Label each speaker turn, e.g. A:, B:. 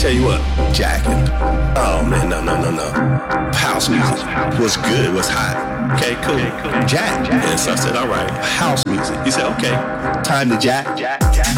A: tell you what, jacking. Oh man, no. House music was good, was hot. Okay, cool. Jack. And so I said, all right, house music. He said, okay, time to jack.